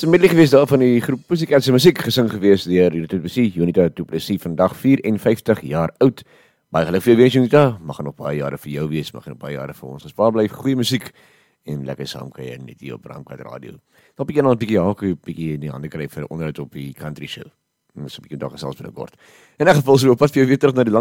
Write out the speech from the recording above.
'n medley gewees daar van die groep Pussycat se musiek gesing gewees deur Unita Du Plessis. Unita Du Plessis vandag 54 jaar oud. Baie geluk vir jou wees, Unita. Mag nog baie jare vir jou wees, mag nog baie jare vir ons. Ons paar bly vir goeie musiek en lekker saamkuier net hier op Bramkat Radio. Dan bietjie nog 'n bietjie haak, bietjie in die hande kry vir onderhoud op die country show. Ons 'n bietjie dag gesels binnekort. In 'n geval so op pad vir jou weer terug na die land.